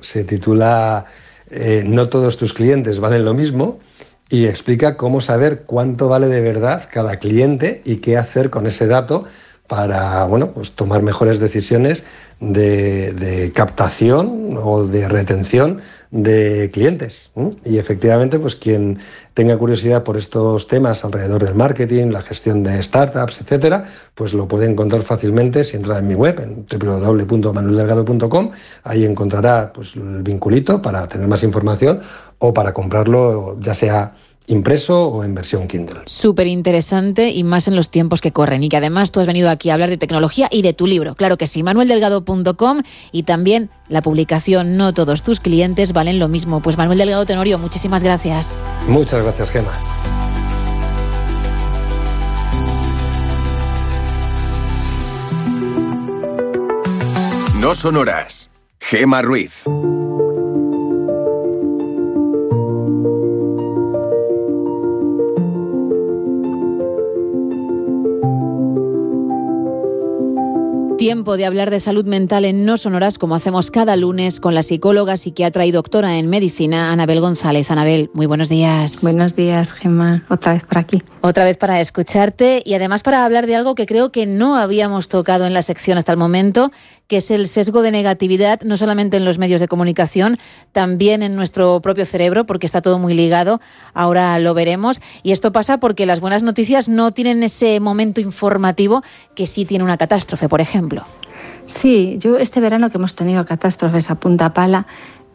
se titula No todos tus clientes valen lo mismo, y explica cómo saber cuánto vale de verdad cada cliente y qué hacer con ese dato para, bueno, pues tomar mejores decisiones de captación o de retención de clientes. Y efectivamente, pues quien tenga curiosidad por estos temas alrededor del marketing, la gestión de startups, etcétera, pues lo puede encontrar fácilmente si entra en mi web, en www.manueldelgado.com. Ahí encontrará pues el vinculito para tener más información o para comprarlo, ya sea impreso o en versión Kindle. Súper interesante, y más en los tiempos que corren, y que además tú has venido aquí a hablar de tecnología y de tu libro. Claro que sí, manueldelgado.com, y también la publicación No todos tus clientes valen lo mismo. Pues Manuel Delgado Tenorio, muchísimas gracias. Muchas gracias, Gemma. No son horas. Gemma Ruiz. Tiempo de hablar de salud mental en No son horas, como hacemos cada lunes con la psicóloga, psiquiatra y doctora en medicina, Anabel González. Anabel, muy buenos días. Buenos días, Gemma. Otra vez por aquí. Otra vez para escucharte, y además para hablar de algo que creo que no habíamos tocado en la sección hasta el momento, que es el sesgo de negatividad, no solamente en los medios de comunicación, también en nuestro propio cerebro, porque está todo muy ligado. Ahora lo veremos. Y esto pasa porque las buenas noticias no tienen ese momento informativo que sí tiene una catástrofe, por ejemplo. Sí, yo este verano que hemos tenido catástrofes a punta pala,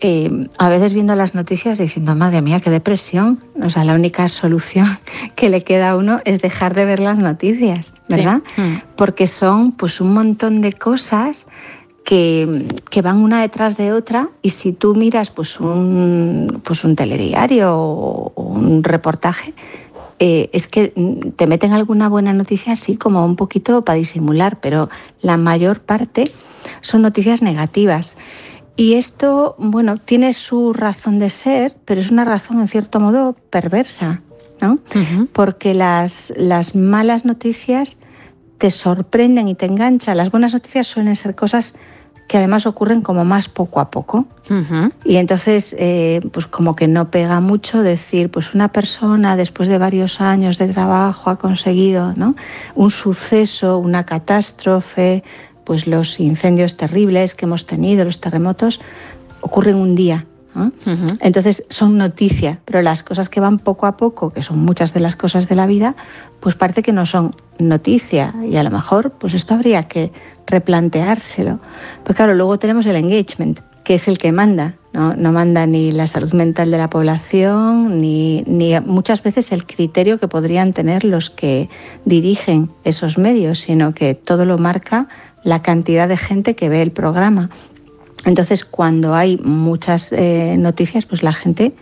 a veces viendo las noticias diciendo, madre mía, qué depresión. O sea, la única solución que le queda a uno es dejar de ver las noticias, ¿verdad? Sí. Porque son pues un montón de cosas que van una detrás de otra, y si tú miras pues un telediario o un reportaje, es que te meten alguna buena noticia así como un poquito para disimular, pero la mayor parte son noticias negativas. Y esto, bueno, tiene su razón de ser, pero es una razón en cierto modo perversa, ¿no? Uh-huh. Porque las malas noticias te sorprenden y te enganchan. Las buenas noticias suelen ser cosas que además ocurren como más poco a poco. Uh-huh. Y entonces, pues como que no pega mucho decir, pues una persona después de varios años de trabajo ha conseguido, ¿no?, un suceso, una catástrofe, pues los incendios terribles que hemos tenido, los terremotos, ocurren un día, ¿no? Uh-huh. Entonces son noticia, pero las cosas que van poco a poco, que son muchas de las cosas de la vida, pues parece que no son noticia, y a lo mejor pues esto habría que replanteárselo. Pero claro, luego tenemos el engagement, que es el que manda, no manda ni la salud mental de la población, ni muchas veces el criterio que podrían tener los que dirigen esos medios, sino que todo lo marca la cantidad de gente que ve el programa. Entonces, cuando hay muchas noticias, pues la gente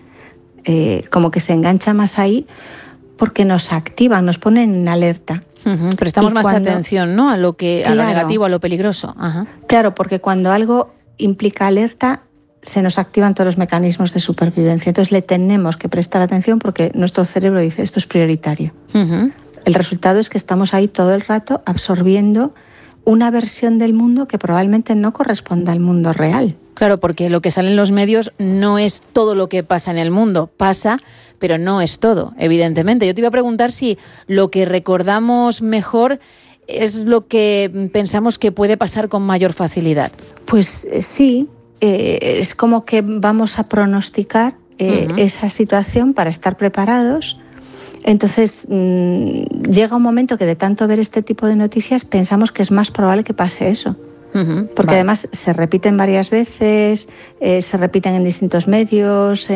como que se engancha más ahí, porque nos activan, nos ponen en alerta. Uh-huh. Prestamos más atención, ¿no?, a lo negativo, a lo peligroso. Uh-huh. Claro, porque cuando algo implica alerta, se nos activan todos los mecanismos de supervivencia. Entonces le tenemos que prestar atención porque nuestro cerebro dice, esto es prioritario. Uh-huh. El resultado es que estamos ahí todo el rato absorbiendo una versión del mundo que probablemente no corresponda al mundo real. Claro, porque lo que sale en los medios no es todo lo que pasa en el mundo. Pasa, pero no es todo, evidentemente. Yo te iba a preguntar si lo que recordamos mejor es lo que pensamos que puede pasar con mayor facilidad. Pues sí, es como que vamos a pronosticar esa situación para estar preparados. Entonces llega un momento que de tanto ver este tipo de noticias pensamos que es más probable que pase eso. Uh-huh. Porque además se repiten varias veces, se repiten en distintos medios,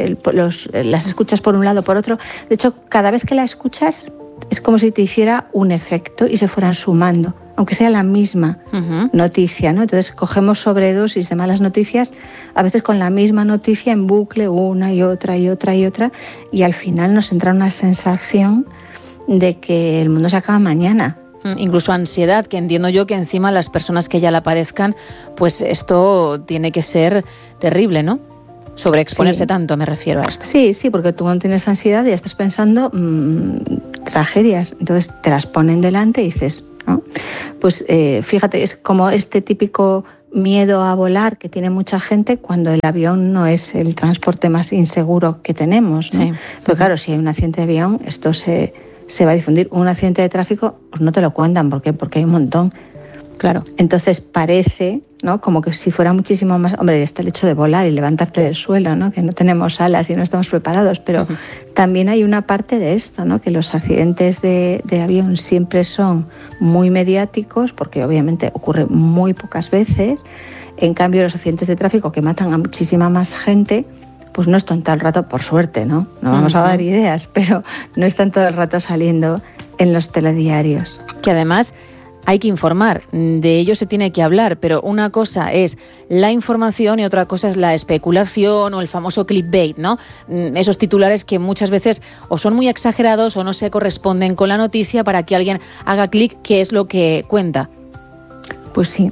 las escuchas por un lado, por otro. De hecho, cada vez que la escuchas es como si te hiciera un efecto y se fueran sumando, aunque sea la misma noticia, ¿no? Entonces cogemos sobredosis de malas noticias, a veces con la misma noticia en bucle, una y otra y otra y otra, y al final nos entra una sensación de que el mundo se acaba mañana. Incluso ansiedad, que entiendo yo que encima las personas que ya la padezcan, pues esto tiene que ser terrible, ¿no? Sobreexponerse tanto, me refiero a esto. Sí, porque tú no tienes ansiedad y ya estás pensando tragedias, entonces te las ponen delante y dices, ¿no? Pues fíjate, es como este típico miedo a volar que tiene mucha gente cuando el avión no es el transporte más inseguro que tenemos, ¿no? Sí. Pero claro, si hay un accidente de avión, esto se va a difundir. Un accidente de tráfico, pues no te lo cuentan. ¿Por qué? Porque hay un montón. Claro. Entonces parece, ¿no?, como que si fuera muchísimo más... Hombre, está el hecho de volar y levantarte del suelo, ¿no?, que no tenemos alas y no estamos preparados, pero también hay una parte de esto, ¿no?, que los accidentes de avión siempre son muy mediáticos, porque obviamente ocurre muy pocas veces. En cambio, los accidentes de tráfico que matan a muchísima más gente, pues no están todo el rato, por suerte, ¿no? No vamos a dar ideas, pero no están todo el rato saliendo en los telediarios. Que además... hay que informar, de ello se tiene que hablar, pero una cosa es la información y otra cosa es la especulación o el famoso clickbait, ¿no? Esos titulares que muchas veces o son muy exagerados o no se corresponden con la noticia para que alguien haga clic, que es lo que cuenta. Pues sí.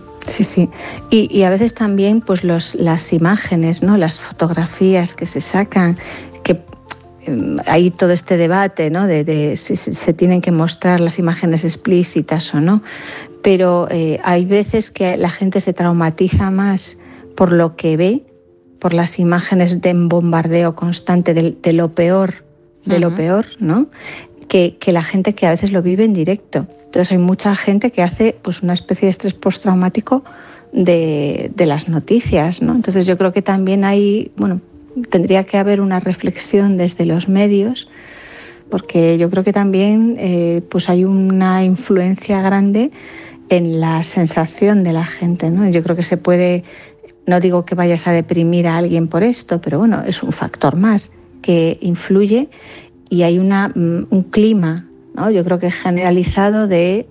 Y a veces también pues las imágenes, ¿no?, las fotografías que se sacan, que hay todo este debate, ¿no?, de si se tienen que mostrar las imágenes explícitas o no, pero hay veces que la gente se traumatiza más por lo que ve, por las imágenes de bombardeo constante de lo peor, ¿no?, que la gente que a veces lo vive en directo. Entonces hay mucha gente que hace pues una especie de estrés postraumático de las noticias, ¿no? Entonces yo creo que también hay, tendría que haber una reflexión desde los medios, porque yo creo que también pues hay una influencia grande en la sensación de la gente, ¿no? Yo creo que se puede, no digo que vayas a deprimir a alguien por esto, pero bueno, es un factor más que influye y hay un clima, ¿no?, yo creo que generalizado de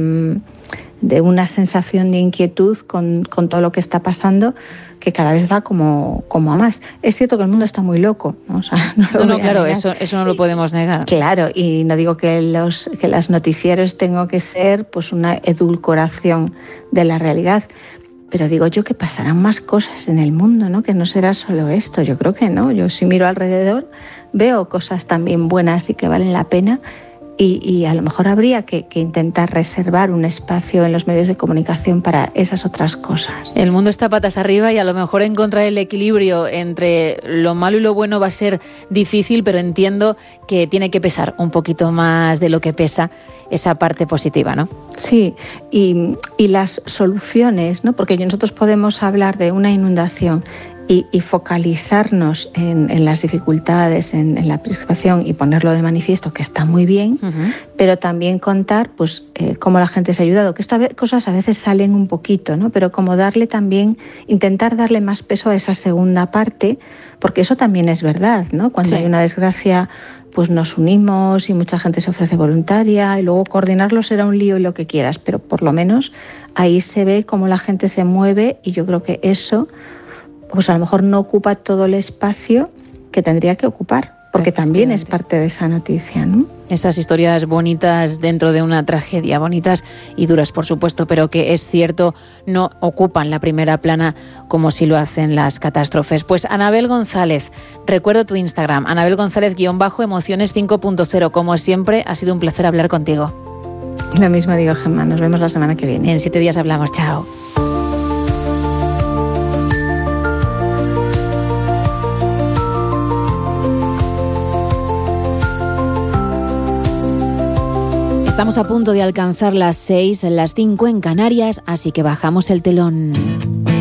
una sensación de inquietud con todo lo que está pasando, que cada vez va como a más. Es cierto que el mundo está muy loco, ¿no? O sea, no, claro, eso no lo podemos negar. Claro, y no digo que las noticieros tengan que ser pues una edulcoración de la realidad, pero digo yo que pasarán más cosas en el mundo, ¿no?, que no será solo esto. Yo creo que no. Yo si miro alrededor veo cosas también buenas y que valen la pena. Y a lo mejor habría que intentar reservar un espacio en los medios de comunicación para esas otras cosas. El mundo está patas arriba y a lo mejor encontrar el equilibrio entre lo malo y lo bueno va a ser difícil, pero entiendo que tiene que pesar un poquito más de lo que pesa esa parte positiva, ¿no? Sí, y las soluciones, ¿no?, porque nosotros podemos hablar de una inundación y focalizarnos en las dificultades, en la preocupación y ponerlo de manifiesto, que está muy bien, pero también contar pues cómo la gente se ha ayudado, que estas cosas a veces salen un poquito, ¿no?, pero como intentar darle más peso a esa segunda parte, porque eso también es verdad, ¿no? Cuando hay una desgracia, pues nos unimos y mucha gente se ofrece voluntaria y luego coordinarlo será un lío y lo que quieras, pero por lo menos ahí se ve cómo la gente se mueve y yo creo que eso pues a lo mejor no ocupa todo el espacio que tendría que ocupar, porque también es parte de esa noticia, ¿no? Esas historias bonitas dentro de una tragedia, bonitas y duras, por supuesto, pero que es cierto, no ocupan la primera plana como si lo hacen las catástrofes. Pues Anabel González, recuerdo tu Instagram, Anabel González_emociones 5.0. Como siempre, ha sido un placer hablar contigo. Lo mismo digo, Gemma, nos vemos la semana que viene. En 7 días hablamos, chao. Estamos a punto de alcanzar las 6, las 5 en Canarias, así que bajamos el telón.